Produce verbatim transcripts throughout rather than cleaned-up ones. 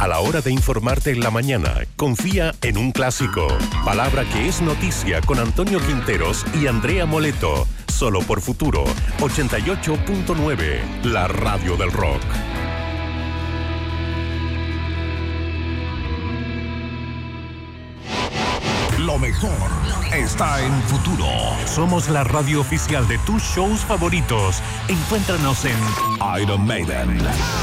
A la hora de informarte en la mañana, confía en un clásico. Palabra que es noticia con Antonio Quinteros y Andrea Moleto. Solo por Futuro ochenta y ocho punto nueve, la radio del rock. Lo mejor está en Futuro. Somos la radio oficial de tus shows favoritos. Encuéntranos en Iron Maiden,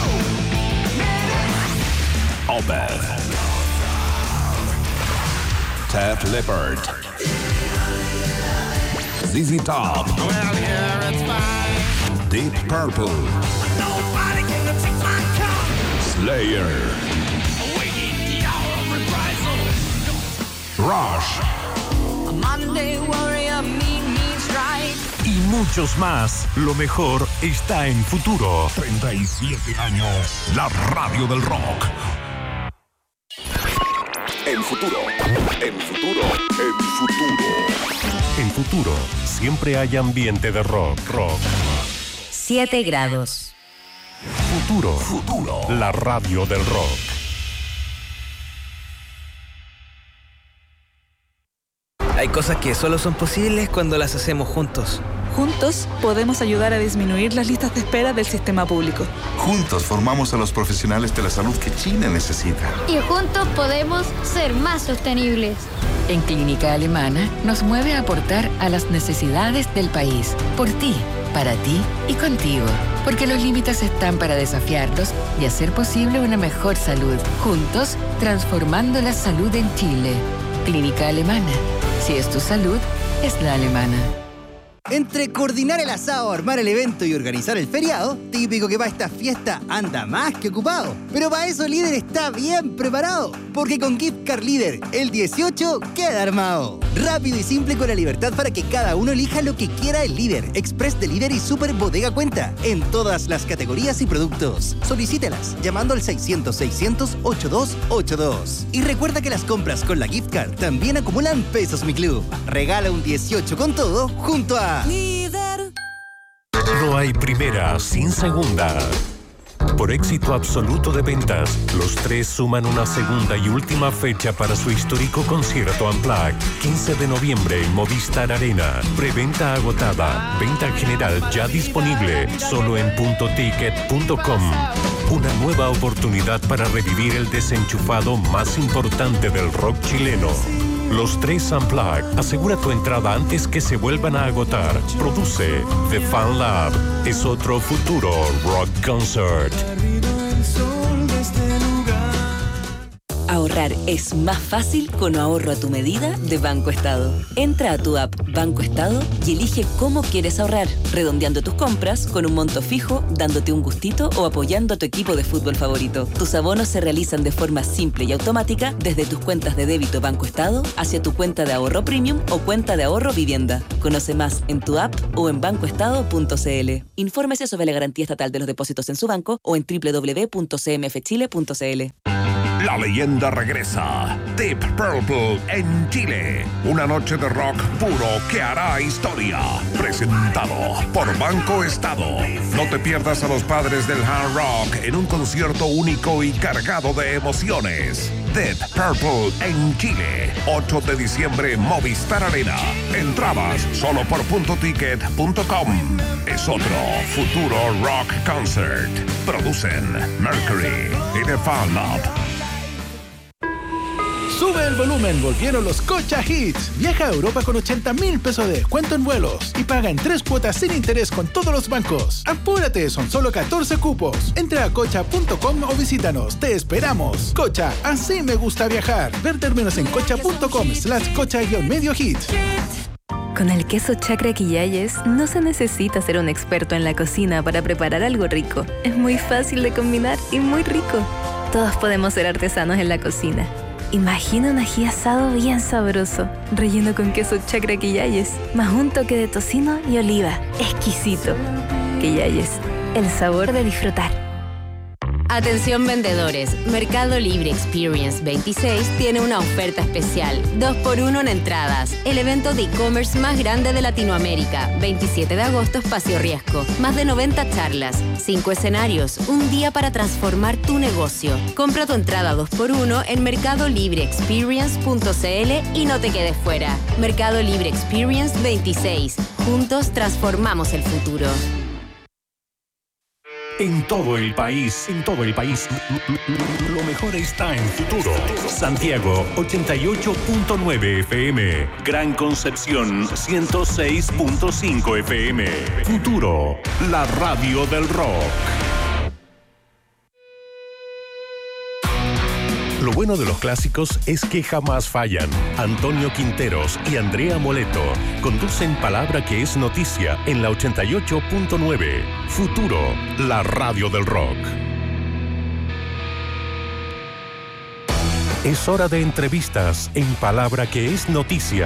Opeth, Def Leppard, Z Z Top, Deep Purple, Slayer, Rush y muchos más. Lo mejor está en Futuro. treinta y siete años, la radio del rock. En Futuro, en Futuro, en Futuro. En Futuro, siempre hay ambiente de rock, rock. siete grados. Futuro, Futuro, la radio del rock. Hay cosas que solo son posibles cuando las hacemos juntos. Juntos podemos ayudar a disminuir las listas de espera del sistema público. Juntos formamos a los profesionales de la salud que China necesita. Y juntos podemos ser más sostenibles. En Clínica Alemana nos mueve a aportar a las necesidades del país. Por ti, para ti y contigo. Porque los límites están para desafiarlos y hacer posible una mejor salud. Juntos, transformando la salud en Chile. Clínica Alemana. Si es tu salud, es la alemana. Entre coordinar el asado, armar el evento y organizar el feriado, típico que para esta fiesta anda más que ocupado. Pero para eso Líder está bien preparado, porque con Gift Card Líder, el dieciocho queda armado. Rápido y simple con la libertad para que cada uno elija lo que quiera el Líder, Express de Líder y Super Bodega Cuenta, en todas las categorías y productos. Solicítelas llamando al seiscientos, seiscientos, ochenta y dos ochenta y dos. Y recuerda que las compras con la Gift Card también acumulan pesos Mi Club. Regala un dieciocho con todo junto a Líder. No hay primera sin segunda. Por éxito absoluto de ventas, los tres suman una segunda y última fecha para su histórico concierto Unplugged. quince de noviembre en Movistar Arena. Preventa agotada. Venta general ya disponible. Solo en punto ticket punto com. Una nueva oportunidad para revivir el desenchufado más importante del rock chileno. Los tres Unplugged. Asegura tu entrada antes que se vuelvan a agotar. Produce The Fan Lab. Es otro Futuro Rock Concert. Ahorrar es más fácil con ahorro a tu medida de Banco Estado. Entra a tu app Banco Estado y elige cómo quieres ahorrar, redondeando tus compras con un monto fijo, dándote un gustito o apoyando a tu equipo de fútbol favorito. Tus abonos se realizan de forma simple y automática desde tus cuentas de débito Banco Estado hacia tu cuenta de ahorro premium o cuenta de ahorro vivienda. Conoce más en tu app o en banco estado punto c l. Infórmese sobre la garantía estatal de los depósitos en su banco o en doble u doble u doble u punto c m f chile punto c l. La leyenda regresa. Deep Purple en Chile. Una noche de rock puro que hará historia. Presentado por Banco Estado. No te pierdas a los padres del hard rock en un concierto único y cargado de emociones. Deep Purple en Chile. ocho de diciembre, Movistar Arena. Entradas solo por punto ticket punto com. Es otro Futuro Rock Concert. Producen Mercury y The Fan Lab. Sube el volumen, volvieron los Cocha Hits. Viaja a Europa con ochenta mil pesos de descuento en vuelos y paga en tres cuotas sin interés con todos los bancos. ¡Apúrate! Son solo catorce cupos. Entra a cocha punto com o visítanos. ¡Te esperamos! Cocha, así me gusta viajar. Ver términos en cocha punto com slash cocha-medio hit. Con el queso Chacra Quillayes no se necesita ser un experto en la cocina para preparar algo rico. Es muy fácil de combinar y muy rico. Todos podemos ser artesanos en la cocina. Imagina un ají asado bien sabroso, relleno con queso Chacra Quillayes, más un toque de tocino y oliva. Exquisito. Quillayes, el sabor de disfrutar. Atención vendedores, Mercado Libre Experience veintiséis tiene una oferta especial, dos por uno en entradas. El evento de e-commerce más grande de Latinoamérica, veintisiete de agosto, Espacio Riesgo. Más de noventa charlas, cinco escenarios, un día para transformar tu negocio. Compra tu entrada dos por uno en mercado libre experience punto c l y no te quedes fuera. Mercado Libre Experience veintiséis. Juntos transformamos el futuro. En todo el país, en todo el país, lo mejor está en Futuro. Santiago, ochenta y ocho punto nueve F M. Gran Concepción, ciento seis punto cinco F M. Futuro, la radio del rock. Lo bueno de los clásicos es que jamás fallan. Antonio Quinteros y Andrea Moleto conducen Palabra que es noticia en la ochenta y ocho punto nueve. Futuro, la radio del rock. Es hora de entrevistas en Palabra que es noticia.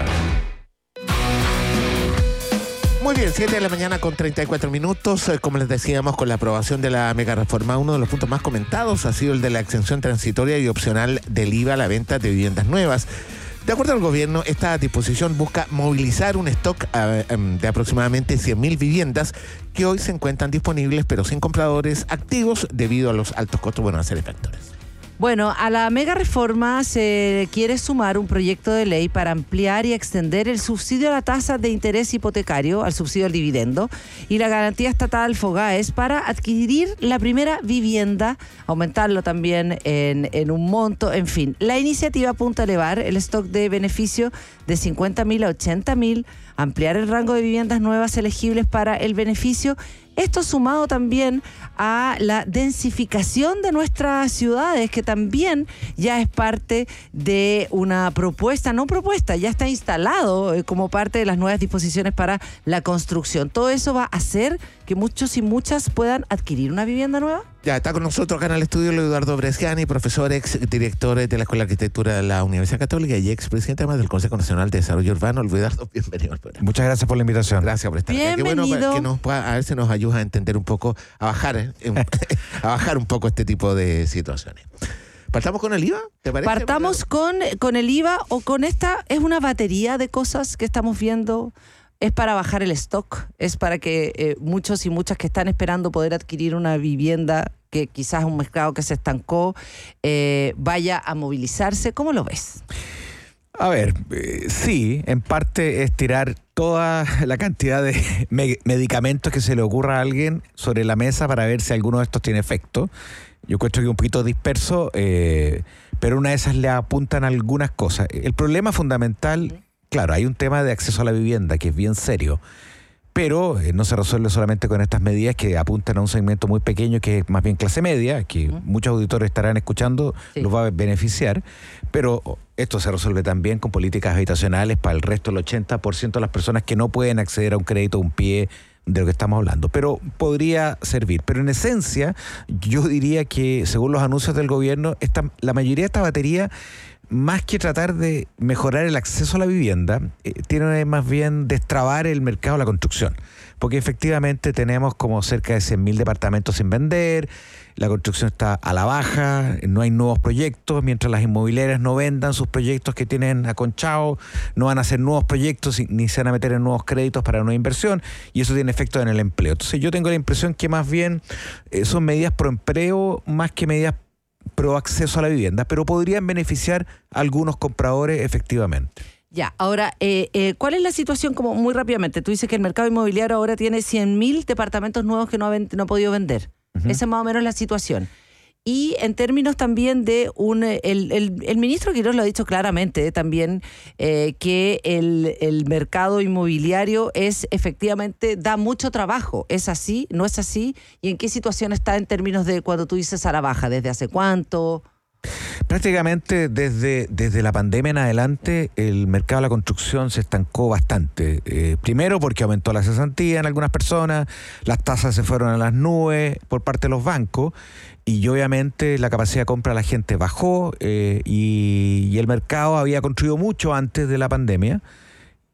Muy bien, siete de la mañana con treinta y cuatro minutos. Como les decíamos, con la aprobación de la mega reforma, uno de los puntos más comentados ha sido el de la exención transitoria y opcional del I V A a la venta de viviendas nuevas. De acuerdo al gobierno, esta disposición busca movilizar un stock uh, de aproximadamente cien mil viviendas que hoy se encuentran disponibles pero sin compradores activos debido a los altos costos. Bueno, a serie de factores. Bueno, a la mega reforma se quiere sumar un proyecto de ley para ampliar y extender el subsidio a la tasa de interés hipotecario, al subsidio al dividendo, y la garantía estatal FOGAES para adquirir la primera vivienda, aumentarlo también en, en un monto, en fin. La iniciativa apunta a elevar el stock de beneficio de cincuenta mil a ochenta mil, ampliar el rango de viviendas nuevas elegibles para el beneficio. Esto sumado también a la densificación de nuestras ciudades, que también ya es parte de una propuesta, no propuesta, ya está instalado eh, como parte de las nuevas disposiciones para la construcción. Todo eso va a hacer que muchos y muchas puedan adquirir una vivienda nueva. Ya está con nosotros acá en el estudio Eduardo Bresciani, profesor, ex director de la Escuela de Arquitectura de la Universidad Católica y ex presidente además del Consejo Nacional de Desarrollo Urbano. Eduardo, bienvenido al programa. Muchas gracias por la invitación. Gracias por estar acá. Qué bueno que nos pueda, a ver si nos ayuda a entender un poco, a bajar, eh, a bajar un poco este tipo de situaciones. ¿Partamos con el I V A? ¿Te parece? Partamos con, con el I V A o con esta, es una batería de cosas que estamos viendo. Es para bajar el stock, es para que eh, muchos y muchas que están esperando poder adquirir una vivienda, que quizás un mercado que se estancó, eh, vaya a movilizarse. ¿Cómo lo ves? A ver, eh, sí, en parte es tirar toda la cantidad de me- medicamentos que se le ocurra a alguien sobre la mesa para ver si alguno de estos tiene efecto. Yo encuentro que un poquito disperso, eh, pero una de esas le apuntan algunas cosas. El problema fundamental... Claro, hay un tema de acceso a la vivienda que es bien serio, pero eh, no se resuelve solamente con estas medidas que apuntan a un segmento muy pequeño que es más bien clase media, que uh-huh. muchos auditores estarán escuchando, sí. los va a beneficiar, pero esto se resuelve también con políticas habitacionales para el resto del ochenta por ciento de las personas que no pueden acceder a un crédito, un pie de lo que estamos hablando, pero podría servir. Pero en esencia, yo diría que según los anuncios del gobierno, esta, la mayoría de esta batería, más que tratar de mejorar el acceso a la vivienda, eh, tiene más bien destrabar el mercado de la construcción. Porque efectivamente tenemos como cerca de cien mil departamentos sin vender, la construcción está a la baja, no hay nuevos proyectos, mientras las inmobiliarias no vendan sus proyectos que tienen aconchados, no van a hacer nuevos proyectos ni se van a meter en nuevos créditos para nueva inversión, y eso tiene efecto en el empleo. Entonces yo tengo la impresión que más bien eh, son medidas pro empleo más que medidas pro acceso a la vivienda, pero podrían beneficiar a algunos compradores efectivamente. Ya, ahora, eh, eh, ¿cuál es la situación? Como muy rápidamente, tú dices que el mercado inmobiliario ahora tiene cien mil departamentos nuevos que no ha, ven- no ha podido vender. Uh-huh. Esa es más o menos la situación. Y en términos también de un... El, el, el ministro Quirós lo ha dicho claramente eh, también, eh, que el, el mercado inmobiliario es efectivamente, da mucho trabajo. ¿Es así? ¿No es así? ¿Y en qué situación está en términos de cuando tú dices a la baja? ¿Desde hace cuánto? Prácticamente desde, desde la pandemia en adelante el mercado de la construcción se estancó bastante. Eh, primero porque aumentó la cesantía en algunas personas, las tasas se fueron a las nubes por parte de los bancos y obviamente la capacidad de compra de la gente bajó eh, y, y el mercado había construido mucho antes de la pandemia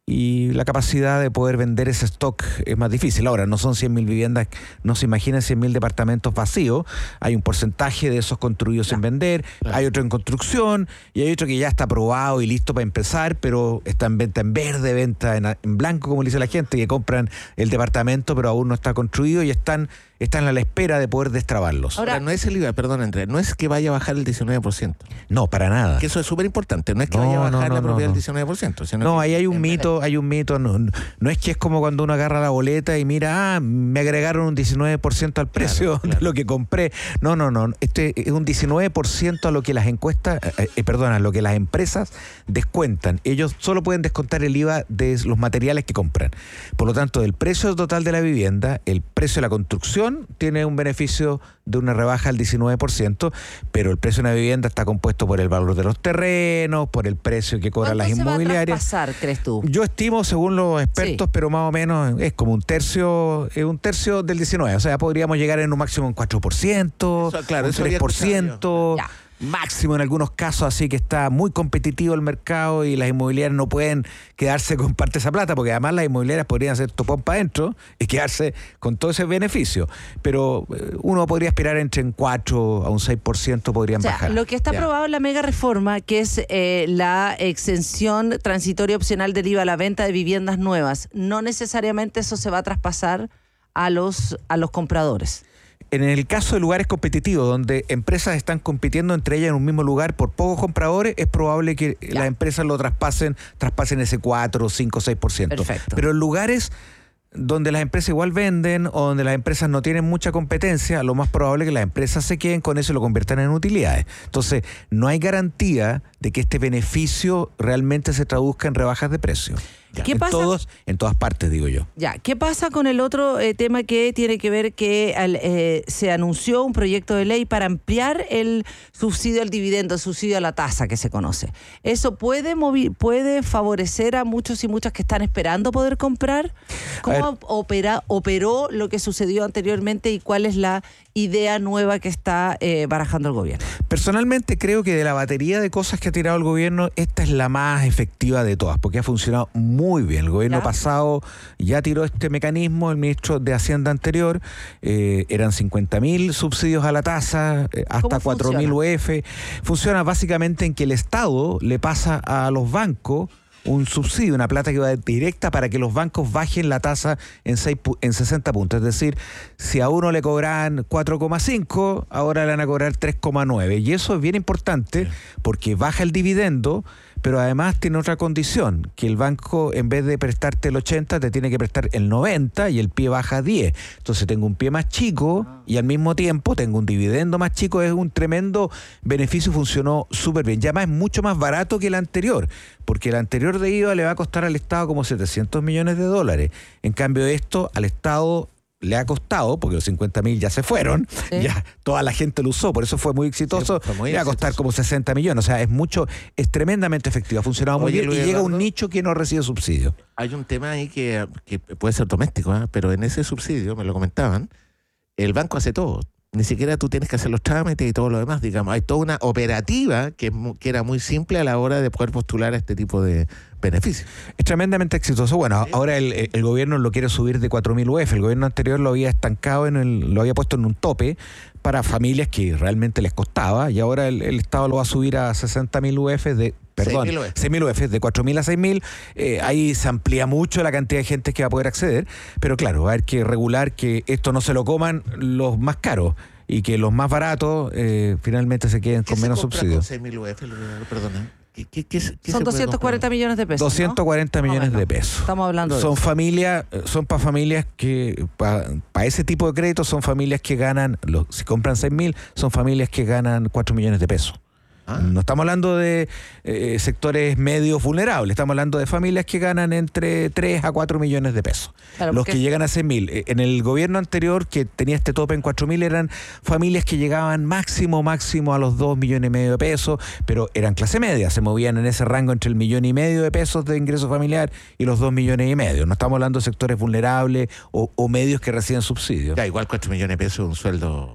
y la capacidad de poder vender ese stock es más difícil. Ahora, no son cien mil viviendas, no se imaginen cien mil departamentos vacíos, hay un porcentaje de esos construidos claro. sin vender, claro. hay otro en construcción y hay otro que ya está aprobado y listo para empezar, pero está en venta en verde, venta en, en blanco, como dice la gente, que compran el departamento pero aún no está construido y están, están a la espera de poder destrabarlos. Ahora, Ahora no es el I V A, perdón Andrés, no es que vaya a bajar el diecinueve por ciento. No, para nada. Que eso es súper importante, no es que no, vaya a bajar no, no, la propiedad no, del no. diecinueve por ciento. Sino no, que ahí hay un mito, hay un mito, no, no es que es como cuando uno agarra la boleta y mira, ah, me agregaron un diecinueve por ciento al precio claro, claro. de lo que compré. No, no, no, este es un diecinueve por ciento a lo que las encuestas, eh, eh, perdón, a lo que las empresas descuentan. Ellos solo pueden descontar el I V A de los materiales que compran. Por lo tanto, del precio total de la vivienda, el precio de la construcción tiene un beneficio de una rebaja al diecinueve por ciento, pero el precio de una vivienda está compuesto por el valor de los terrenos, por el precio que cobran las inmobiliarias. ¿Cuánto se va a traspasar, crees tú? Yo estimo, según los expertos, sí. pero más o menos es como un tercio, es un tercio del diecinueve. O sea, podríamos llegar en un máximo un cuatro por ciento, eso, claro, un tres por ciento. Máximo en algunos casos, así que está muy competitivo el mercado y las inmobiliarias no pueden quedarse con parte de esa plata, porque además las inmobiliarias podrían hacer topón para adentro y quedarse con todo ese beneficio. Pero uno podría aspirar entre un cuatro a un seis por ciento podrían o sea, bajar. Lo que está ya. aprobado en la mega reforma, que es eh, la exención transitoria opcional del I V A a la venta de viviendas nuevas, no necesariamente eso se va a traspasar a los, a los compradores. En el caso de lugares competitivos, donde empresas están compitiendo entre ellas en un mismo lugar por pocos compradores, es probable que ya. las empresas lo traspasen, traspasen ese cuatro, cinco, seis por ciento. Perfecto. Pero en lugares donde las empresas igual venden o donde las empresas no tienen mucha competencia, lo más probable es que las empresas se queden con eso y lo conviertan en utilidades. Entonces, no hay garantía de que este beneficio realmente se traduzca en rebajas de precio. Ya, ¿Qué en pasa? Todos, en todas partes, digo yo. Ya, ¿qué pasa con el otro eh, tema que tiene que ver que al, eh, se anunció un proyecto de ley para ampliar el subsidio al dividendo, el subsidio a la tasa que se conoce? ¿Eso puede movi- puede favorecer a muchos y muchas que están esperando poder comprar? ¿Cómo opera, operó lo que sucedió anteriormente y cuál es la idea nueva que está eh, barajando el gobierno? Personalmente creo que de la batería de cosas que ha tirado el gobierno, esta es la más efectiva de todas, porque ha funcionado muy bien. El gobierno ¿Ya? pasado ya tiró este mecanismo, el ministro de Hacienda anterior, eh, eran cincuenta mil subsidios a la tasa, eh, hasta cuatro mil U F. Funciona básicamente en que el Estado le pasa a los bancos un subsidio, una plata que va directa para que los bancos bajen la tasa en, seis, en sesenta puntos. Es decir, si a uno le cobran cuatro coma cinco, ahora le van a cobrar tres coma nueve. Y eso es bien importante porque baja el dividendo, pero además tiene otra condición, que el banco en vez de prestarte el ochenta te tiene que prestar el noventa y el pie baja a diez. Entonces tengo un pie más chico y al mismo tiempo tengo un dividendo más chico, es un tremendo beneficio, funcionó súper bien. Y además es mucho más barato que el anterior, porque el anterior de I V A le va a costar al Estado como setecientos millones de dólares. En cambio esto al Estado le ha costado, porque los cincuenta mil ya se fueron, ¿sí? ya toda la gente lo usó, por eso fue muy exitoso, sí, fue muy le va a costar como sesenta millones, o sea, es mucho, es tremendamente efectivo, ha funcionado Oye, muy bien Luis y llega a un nicho que no recibe subsidio. Hay un tema ahí que, que puede ser doméstico, ¿eh? Pero en ese subsidio, me lo comentaban, el banco hace todo. Ni siquiera tú tienes que hacer los trámites y todo lo demás, digamos. Hay toda una operativa que, que era muy simple a la hora de poder postular a este tipo de beneficios. Es tremendamente exitoso. Bueno, sí. ahora el, el gobierno lo quiere subir de cuatro mil U F. El gobierno anterior lo había estancado, en el, lo había puesto en un tope para familias que realmente les costaba, y ahora el, el Estado lo va a subir a sesenta mil U F de... Perdón, seis mil U F, de cuatro mil a seis mil, eh, ahí se amplía mucho la cantidad de gente que va a poder acceder, pero claro, va a haber que regular que esto no se lo coman los más caros y que los más baratos eh, finalmente se queden con menos subsidios. Con seis mil U F, perdona. ¿Qué, qué, qué, qué Son doscientos cuarenta millones de pesos. doscientos cuarenta ¿no? millones de pesos. Estamos hablando de Son eso. familias, son para familias que, para pa ese tipo de créditos, son familias que ganan, los, si compran seis mil, son familias que ganan cuatro millones de pesos. Ah. No estamos hablando de eh, sectores medios vulnerables, estamos hablando de familias que ganan entre tres a cuatro millones de pesos. Claro, los que llegan a seis mil. En el gobierno anterior, que tenía este tope en cuatro mil, eran familias que llegaban máximo, máximo a los dos millones y medio de pesos, pero eran clase media, se movían en ese rango entre el millón y medio de pesos de ingreso familiar y los dos millones y medio. No estamos hablando de sectores vulnerables o, o medios que reciben subsidios. Ya, igual cuatro millones de pesos es un sueldo...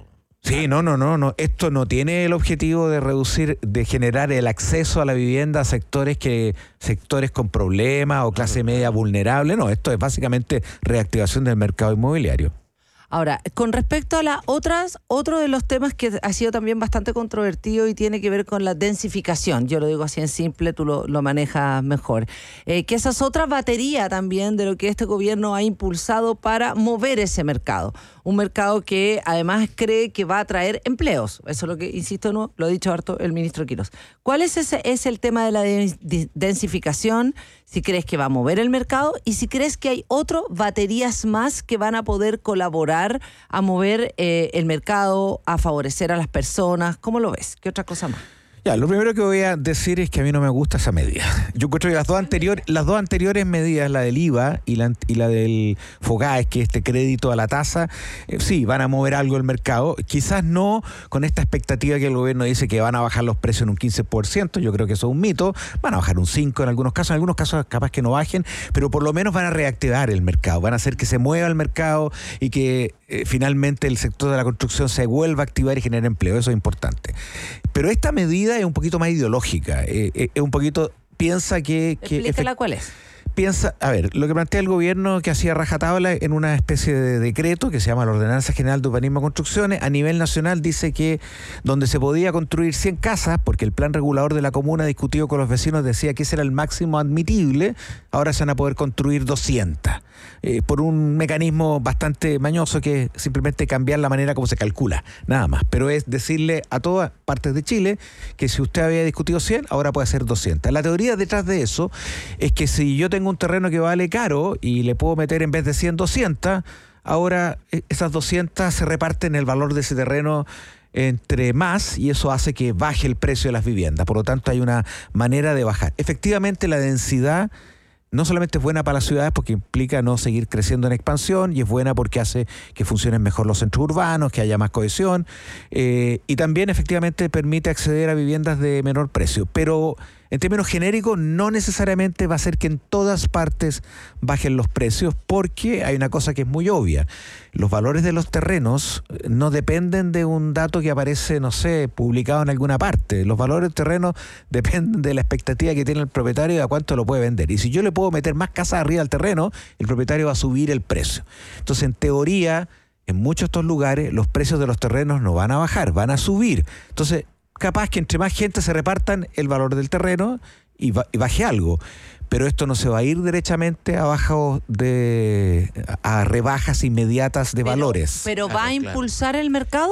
Sí, no, no, no, no. Esto no tiene el objetivo de reducir, de generar el acceso a la vivienda a sectores que, sectores con problemas o clase media vulnerable. No, esto es básicamente reactivación del mercado inmobiliario. Ahora, con respecto a las otras, otro de los temas que ha sido también bastante controvertido y tiene que ver con la densificación, yo lo digo así en simple, tú lo, lo manejas mejor, eh, que esa es otra batería también de lo que este gobierno ha impulsado para mover ese mercado, un mercado que además cree que va a traer empleos, eso es lo que, insisto, no, lo ha dicho harto el ministro Quirós. ¿Cuál es ese es el tema de la de, de, densificación? Si crees que va a mover el mercado y si crees que hay otras baterías más que van a poder colaborar a mover eh, el mercado, a favorecer a las personas. ¿Cómo lo ves? ¿Qué otra cosa más? Ya, lo primero que voy a decir es que a mí no me gusta esa medida. Yo encuentro que las dos anteriores, las dos anteriores medidas, la del I V A y la, y la del FOGAES, que es este crédito a la tasa, eh, sí, van a mover algo el mercado. Quizás no con esta expectativa que el gobierno dice que van a bajar los precios en un quince por ciento. Yo creo que eso es un mito. Van a bajar un cinco por ciento en algunos casos. En algunos casos capaz que no bajen, pero por lo menos van a reactivar el mercado. Van a hacer que se mueva el mercado y que eh, finalmente el sector de la construcción se vuelva a activar y genere empleo. Eso es importante. Pero esta medida es un poquito más ideológica, es eh, eh, un poquito, piensa que... que Explícala cuál es. Piensa, a ver, lo que plantea el gobierno que hacía rajatabla en una especie de decreto que se llama la Ordenanza General de Urbanismo y Construcciones, a nivel nacional dice que donde se podía construir cien casas, porque el plan regulador de la comuna discutido con los vecinos decía que ese era el máximo admitible, ahora se van a poder construir doscientas, eh, por un mecanismo bastante mañoso que es simplemente cambiar la manera como se calcula, nada más, pero es decirle a todas partes de Chile que si usted había discutido cien, ahora puede hacer doscientas. La teoría detrás de eso es que si yo tengo un terreno que vale caro y le puedo meter en vez de cien, doscientas, ahora esas doscientas se reparten el valor de ese terreno entre más y eso hace que baje el precio de las viviendas. Por lo tanto, hay una manera de bajar. Efectivamente, la densidad no solamente es buena para las ciudades porque implica no seguir creciendo en expansión y es buena porque hace que funcionen mejor los centros urbanos, que haya más cohesión eh, y también efectivamente permite acceder a viviendas de menor precio. Pero en términos genéricos no necesariamente va a ser que en todas partes bajen los precios porque hay una cosa que es muy obvia. Los valores de los terrenos no dependen de un dato que aparece, no sé, publicado en alguna parte. Los valores del terreno dependen de la expectativa que tiene el propietario y a cuánto lo puede vender. Y si yo le puedo meter más casas arriba al terreno, el propietario va a subir el precio. Entonces, en teoría, en muchos de estos lugares, los precios de los terrenos no van a bajar, van a subir. Entonces, capaz que entre más gente se repartan el valor del terreno y, ba- y baje algo. Pero esto no se va a ir derechamente a bajos de a rebajas inmediatas de pero, valores. ¿Pero claro, va a impulsar claro. el mercado?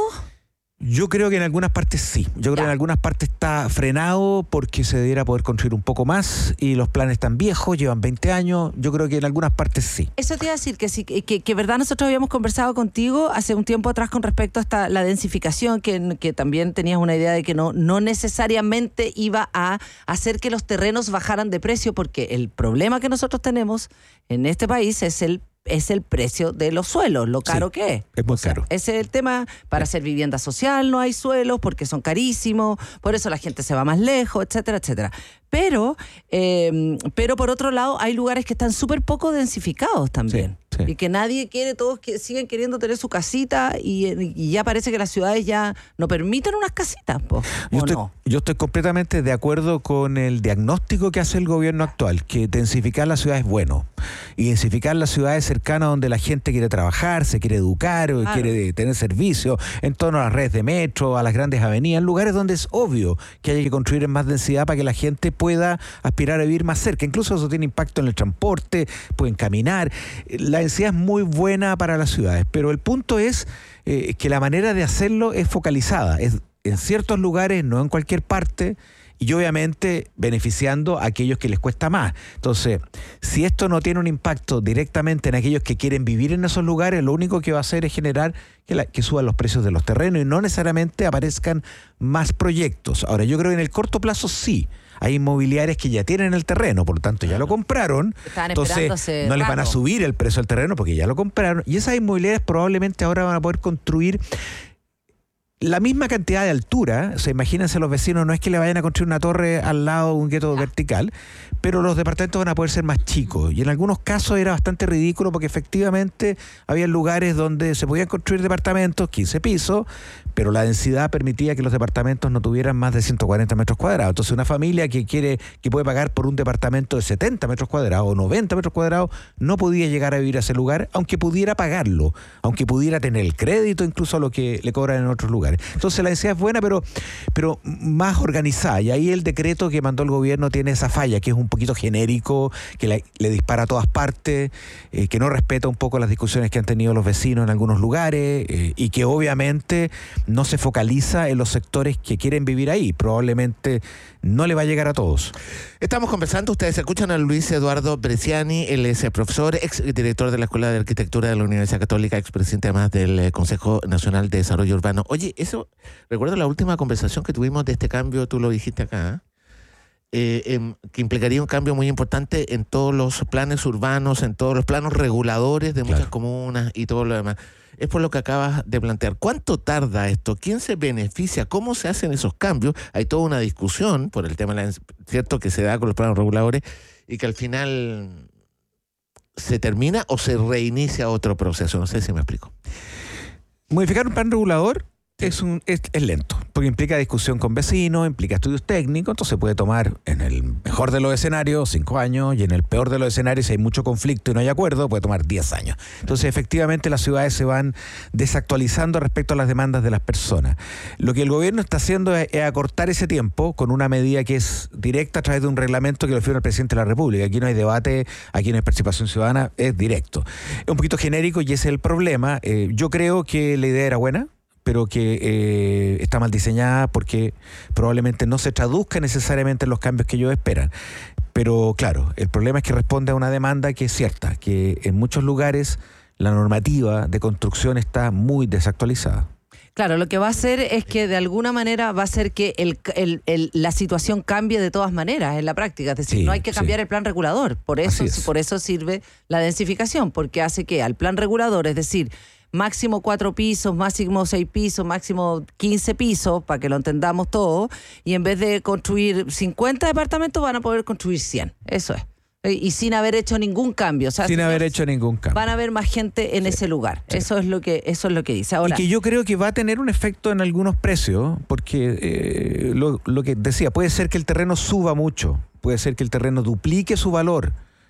Yo creo que en algunas partes sí. Yo creo ya. que en algunas partes está frenado porque se debiera poder construir un poco más y los planes están viejos, llevan veinte años. Yo creo que en algunas partes sí. Eso te iba a decir, que sí, que, que, que verdad nosotros habíamos conversado contigo hace un tiempo atrás con respecto a esta, la densificación, que, que también tenías una idea de que no, no necesariamente iba a hacer que los terrenos bajaran de precio, porque el problema que nosotros tenemos en este país es el es el precio de los suelos, lo caro sí, que es. Es muy o sea, caro. Ese es el tema. Para hacer vivienda social no hay suelos porque son carísimos, por eso la gente se va más lejos, etcétera, etcétera. Pero, eh, pero por otro lado, hay lugares que están súper poco densificados también. Sí, sí. Y que nadie quiere, todos que siguen queriendo tener su casita y, y ya parece que las ciudades ya no permiten unas casitas, po, yo, ¿o estoy, no? yo estoy completamente de acuerdo con el diagnóstico que hace el gobierno actual, que densificar la ciudad es bueno. Y densificar las ciudades cercanas donde la gente quiere trabajar, se quiere educar, claro. quiere tener servicios, en torno a las redes de metro, a las grandes avenidas, lugares donde es obvio que hay que construir en más densidad para que la gente pueda aspirar a vivir más cerca. Incluso eso tiene impacto en el transporte, pueden caminar. La densidad es muy buena para las ciudades, pero el punto es eh, que la manera de hacerlo es focalizada, es en ciertos lugares, no en cualquier parte, y obviamente beneficiando a aquellos que les cuesta más. Entonces, si esto no tiene un impacto directamente en aquellos que quieren vivir en esos lugares, lo único que va a hacer es generar que, la, que suban los precios de los terrenos y no necesariamente aparezcan más proyectos. Ahora, yo creo que en el corto plazo sí. Hay inmobiliarias que ya tienen el terreno, por lo tanto ya lo compraron. Estaban entonces no les van a subir el precio del terreno porque ya lo compraron. Y esas inmobiliarias probablemente ahora van a poder construir la misma cantidad de altura, o sea, imagínense los vecinos, no es que le vayan a construir una torre al lado de un gueto vertical, pero los departamentos van a poder ser más chicos. Y en algunos casos era bastante ridículo porque efectivamente había lugares donde se podían construir departamentos, quince pisos, pero la densidad permitía que los departamentos no tuvieran más de ciento cuarenta metros cuadrados. Entonces una familia que quiere, que puede pagar por un departamento de setenta metros cuadrados o noventa metros cuadrados, no podía llegar a vivir a ese lugar, aunque pudiera pagarlo, aunque pudiera tener el crédito incluso a lo que le cobran en otros lugares. Entonces la densidad es buena, pero, pero más organizada. Y ahí el decreto que mandó el gobierno tiene esa falla, que es un poquito genérico, que le, le dispara a todas partes, eh, que no respeta un poco las discusiones que han tenido los vecinos en algunos lugares, eh, y que obviamente no se focaliza en los sectores que quieren vivir ahí. Probablemente no le va a llegar a todos. Estamos conversando, ustedes escuchan a Luis Eduardo Bresciani, él es profesor, ex director de la Escuela de Arquitectura de la Universidad Católica, expresidente además del Consejo Nacional de Desarrollo Urbano. Oye, eso, recuerdo la última conversación que tuvimos de este cambio, tú lo dijiste acá, eh, eh, que implicaría un cambio muy importante en todos los planes urbanos, en todos los planos reguladores de muchas claro. comunas y todo lo demás. Es por lo que acabas de plantear. ¿Cuánto tarda esto? ¿Quién se beneficia? ¿Cómo se hacen esos cambios? Hay toda una discusión por el tema, de la, cierto, que se da con los planos reguladores y que al final se termina o se reinicia otro proceso. No sé si me explico. Modificar un plan regulador es, un, es, es lento, porque implica discusión con vecinos, implica estudios técnicos, entonces puede tomar, en el mejor de los escenarios, cinco años, y en el peor de los escenarios, si hay mucho conflicto y no hay acuerdo, puede tomar diez años. Entonces, efectivamente, las ciudades se van desactualizando respecto a las demandas de las personas. Lo que el gobierno está haciendo es, es acortar ese tiempo con una medida que es directa a través de un reglamento que lo firma el presidente de la República. Aquí no hay debate, aquí no hay participación ciudadana, es directo. Es un poquito genérico y ese es el problema. Eh, yo creo que la idea era buena, pero que eh, está mal diseñada porque probablemente no se traduzca necesariamente en los cambios que ellos esperan. Pero claro, el problema es que responde a una demanda que es cierta, que en muchos lugares la normativa de construcción está muy desactualizada. Claro, lo que va a hacer es que de alguna manera va a hacer que el, el, el, la situación cambie de todas maneras en la práctica. Es decir, sí, no hay que cambiar sí. el plan regulador. Por eso, por eso sirve la densificación, porque hace que al plan regulador, es decir, máximo cuatro pisos, máximo seis pisos, máximo quince pisos, para que lo entendamos todo, y en vez de construir cincuenta departamentos van a poder construir cien. Eso es. Y sin haber hecho ningún cambio. O sea, sin haber hecho ningún cambio. Van a haber más gente en sí, ese lugar. Sí. Eso es lo que eso es lo que dice. Ahora, y que yo creo que va a tener un efecto en algunos precios, porque eh, lo, lo que decía, puede ser que el terreno suba mucho, puede ser que el terreno duplique su valor,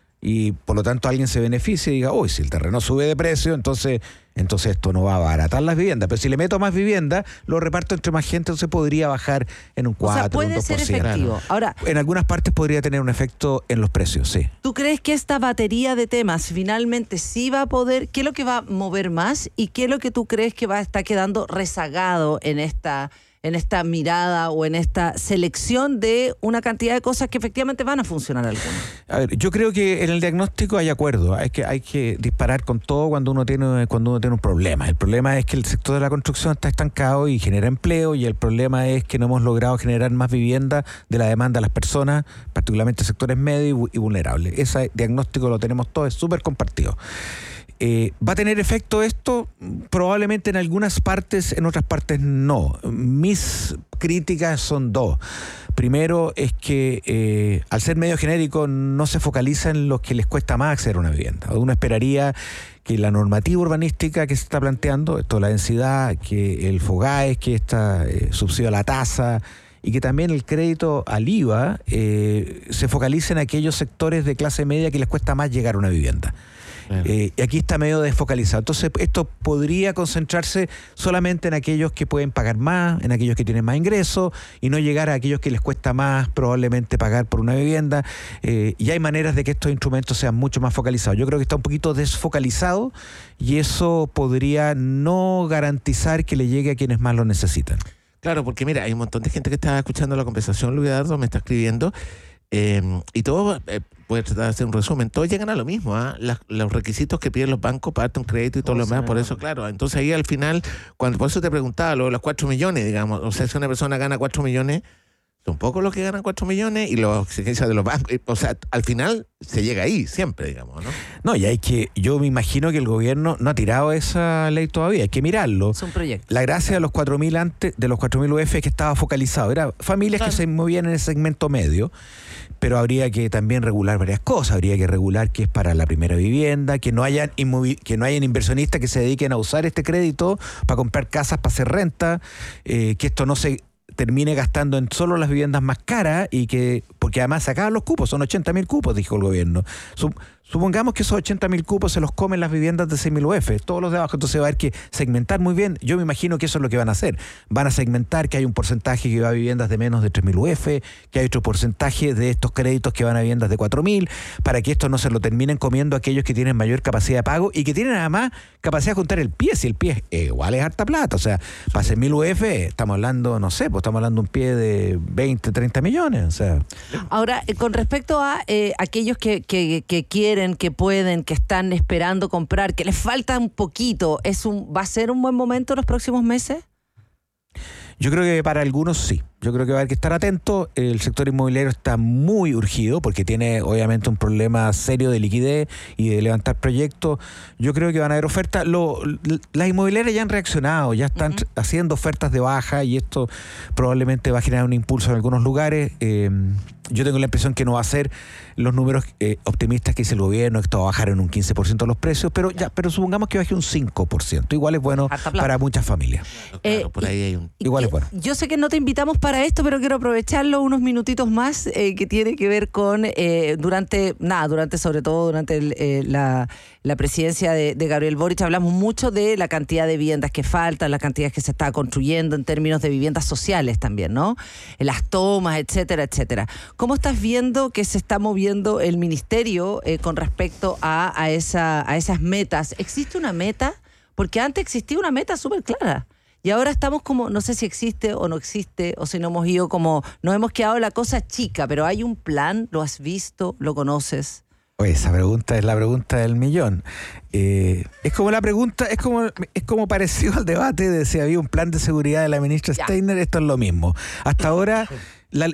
y por lo tanto alguien se beneficie y diga, uy, si el terreno sube de precio, entonces, entonces esto no va a abaratar las viviendas. Pero si le meto más vivienda, lo reparto entre más gente, entonces podría bajar en un cuatro, o sea, puede un dos por ciento. ser efectivo. Ahora, en algunas partes podría tener un efecto en los precios, sí. ¿Tú crees que esta batería de temas finalmente sí va a poder, qué es lo que va a mover más y qué es lo que tú crees que va a estar quedando rezagado en esta en esta mirada o en esta selección de una cantidad de cosas que efectivamente van a funcionar algunas? A ver, yo creo que en el diagnóstico hay acuerdo, hay que, hay que disparar con todo cuando uno tiene, cuando uno tiene un problema. El problema es que el sector de la construcción está estancado y genera empleo, y el problema es que no hemos logrado generar más vivienda de la demanda de las personas, particularmente sectores medios y vulnerables. Ese diagnóstico lo tenemos todos, es súper compartido. Eh, ¿Va a tener efecto esto? Probablemente en algunas partes, en otras partes no. Mis críticas son dos. Primero es que eh, al ser medio genérico no se focaliza en los que les cuesta más acceder a una vivienda. Uno esperaría que la normativa urbanística que se está planteando, esto, la densidad, que el FOGAES, que está eh, subsidio a la tasa, y que también el crédito al I V A eh, se focalice en aquellos sectores de clase media que les cuesta más llegar a una vivienda. Eh, y aquí está medio desfocalizado. Entonces esto podría concentrarse solamente en aquellos que pueden pagar más, en aquellos que tienen más ingresos, y no llegar a aquellos que les cuesta más probablemente pagar por una vivienda. Eh, y hay maneras de que estos instrumentos sean mucho más focalizados. Yo creo que está un poquito desfocalizado, y eso podría no garantizar que le llegue a quienes más lo necesitan. Claro, porque mira, hay un montón de gente que está escuchando la conversación, Luis Eduardo me está escribiendo, eh, y todo, eh, voy a tratar de hacer un resumen, todos llegan a lo mismo, ¿eh? Las, los requisitos que piden los bancos para darte un crédito y todo oh, lo demás, por eso, claro, entonces ahí al final, cuando por eso te preguntaba, lo de los cuatro millones, digamos, o sea, si una persona gana cuatro millones, Son pocos los que ganan cuatro millones y las exigencias de los bancos. O sea, al final se llega ahí siempre, digamos, ¿no? No, y hay que, yo me imagino que el gobierno no ha tirado esa ley todavía, hay que mirarlo. Es un proyecto. La gracia de los cuatro mil antes, de los cuatro mil U F es que estaba focalizado. Era familias claro. que se movían en el segmento medio, pero habría que también regular varias cosas. Habría que regular que es para la primera vivienda, que no hayan inmovi- que no hayan inversionistas que se dediquen a usar este crédito para comprar casas, para hacer renta, eh, que esto no se termine gastando en solo las viviendas más caras y que, porque además se acaban los cupos, son ochenta mil cupos, dijo el gobierno. Sup- Supongamos que esos ochenta mil cupos se los comen las viviendas de seis mil U F, todos los de abajo, entonces va a haber que segmentar muy bien. Yo me imagino que eso es lo que van a hacer. Van a segmentar que hay un porcentaje que va a viviendas de menos de tres mil U F, que hay otro porcentaje de estos créditos que van a viviendas de cuatro mil, para que esto no se lo terminen comiendo aquellos que tienen mayor capacidad de pago y que tienen además capacidad de juntar el pie, si el pie eh, igual es harta plata. O sea, para seis mil U F estamos hablando, no sé, pues estamos hablando de un pie de veinte, treinta millones. O sea. Ahora, eh, con respecto a eh, aquellos que, que, que quieren, que pueden, que están esperando comprar, que les falta un poquito, ¿es un, ¿va a ser un buen momento en los próximos meses? Yo creo que para algunos sí. Yo creo que va a haber que estar atento. El sector inmobiliario está muy urgido porque tiene obviamente un problema serio de liquidez y de levantar proyectos. Yo creo que van a haber ofertas. Lo, las inmobiliarias ya han reaccionado, ya están uh-huh. haciendo ofertas de baja y esto probablemente va a generar un impulso en algunos lugares. Eh, yo tengo la impresión que no va a ser los números eh, optimistas que dice el gobierno, que esto va a bajar en un quince por ciento los precios, pero ya, pero supongamos que baje un cinco por ciento. Igual es bueno para muchas familias. Claro, claro, eh, por ahí hay un... Igual que, es bueno. Yo sé que no te invitamos para esto, pero quiero aprovecharlo unos minutitos más eh, que tiene que ver con eh, durante, nada, durante sobre todo durante el, eh, la, la presidencia de, de Gabriel Boric hablamos mucho de la cantidad de viviendas que faltan, la cantidad que se está construyendo en términos de viviendas sociales también, ¿no? Las tomas, etcétera, etcétera. ¿Cómo estás viendo que se está moviendo el ministerio eh, con respecto a, a, esa, a esas metas? ¿Existe una meta? Porque antes existía una meta súper clara. Y ahora estamos como, no sé si existe o no existe, o si no hemos ido como, nos hemos quedado la cosa chica, pero hay un plan, ¿lo has visto? ¿Lo conoces? Oye, esa pregunta es la pregunta del millón. Eh, es como la pregunta, es como, es como parecido al debate de si había un plan de seguridad de la ministra ya. Steiner, esto es lo mismo. Hasta ahora, la,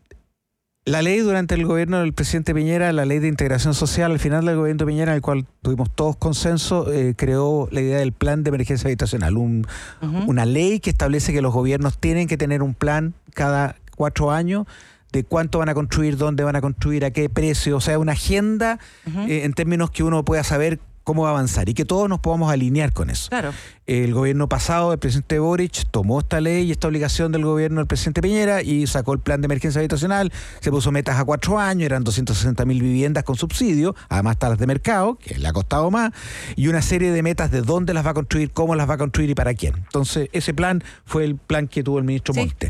la ley durante el gobierno del presidente Piñera, la ley de integración social, al final del gobierno de Piñera, en el cual tuvimos todos consenso, eh, creó la idea del plan de emergencia habitacional, un, uh-huh. una ley que establece que los gobiernos tienen que tener un plan cada cuatro años de cuánto van a construir, dónde van a construir, a qué precio, o sea, una agenda uh-huh. eh, en términos que uno pueda saber cómo va a avanzar y que todos nos podamos alinear con eso. Claro. El gobierno pasado, el presidente Boric, tomó esta ley y esta obligación del gobierno del presidente Piñera y sacó el plan de emergencia habitacional, se puso metas a cuatro años, eran doscientas sesenta mil viviendas con subsidio, además está las de mercado, que le ha costado más, y una serie de metas de dónde las va a construir, cómo las va a construir y para quién. Entonces, ese plan fue el plan que tuvo el ministro sí. Monte.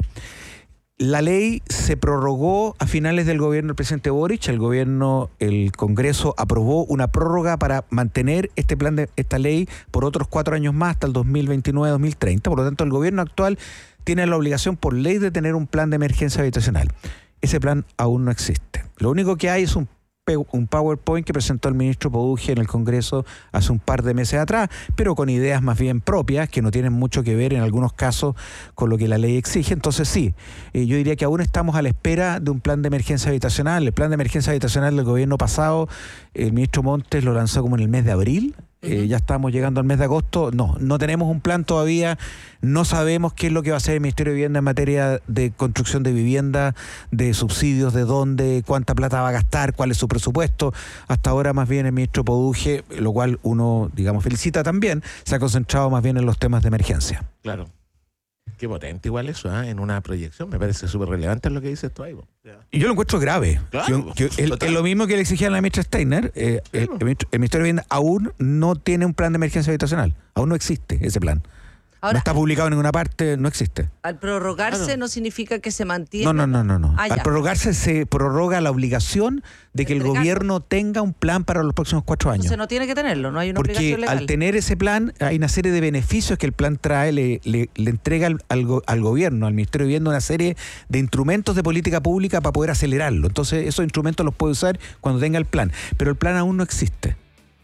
La ley se prorrogó a finales del gobierno del presidente Boric. El gobierno, el Congreso aprobó una prórroga para mantener este plan de esta ley por otros cuatro años más hasta el dos mil veintinueve dos mil treinta. Por lo tanto, el gobierno actual tiene la obligación por ley de tener un plan de emergencia habitacional. Ese plan aún no existe. Lo único que hay es un un PowerPoint que presentó el ministro Poduje en el Congreso hace un par de meses atrás, pero con ideas más bien propias que no tienen mucho que ver en algunos casos con lo que la ley exige. Entonces sí, eh, yo diría que aún estamos a la espera de un plan de emergencia habitacional. El plan de emergencia habitacional del gobierno pasado, el ministro Montes lo lanzó como en el mes de abril. Eh, ya estamos llegando al mes de agosto. No, no tenemos un plan todavía. No sabemos qué es lo que va a hacer el Ministerio de Vivienda en materia de construcción de vivienda, de subsidios, de dónde, cuánta plata va a gastar, cuál es su presupuesto. Hasta ahora más bien el ministro Poduje, lo cual uno, digamos, felicita también, se ha concentrado más bien en los temas de emergencia. Claro. Qué potente igual eso, ¿eh? En una proyección. Me parece súper relevante lo que dices tú ahí. Y yo lo encuentro grave. Claro, yo, yo, es, es lo mismo que le exigían a la ministra Steiner. Eh, claro. el, el, ministro, el Ministerio de Vivienda aún no tiene un plan de emergencia habitacional. Aún no existe ese plan. Ahora, no está publicado en ninguna parte, no existe. Al prorrogarse claro. no significa que se mantiene. No, no, no, no. no. Ah, al prorrogarse se prorroga la obligación de que el gobierno tenga un plan para los próximos cuatro años. Entonces no tiene que tenerlo, no hay una Porque obligación legal. Al tener ese plan hay una serie de beneficios que el plan trae, le, le, le entrega al, al, al gobierno, al Ministerio de Vivienda, una serie de instrumentos de política pública para poder acelerarlo. Entonces esos instrumentos los puede usar cuando tenga el plan. Pero el plan aún no existe.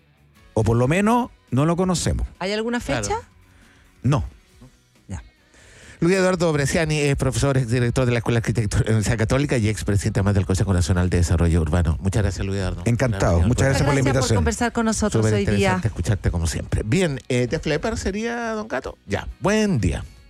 O por lo menos no lo conocemos. ¿Hay alguna fecha? Claro. No. Luis Eduardo Bresciani es profesor, ex director de la Escuela de Arquitectura de la Universidad Católica y expresidente además del Consejo Nacional de Desarrollo Urbano. Muchas gracias, Luis Eduardo. Encantado. Muchas gracias por la invitación. Por conversar con nosotros Súper hoy día. interesante escucharte como siempre. Bien, eh, ¿Def Leppard sería, don Gato? Ya, buen día.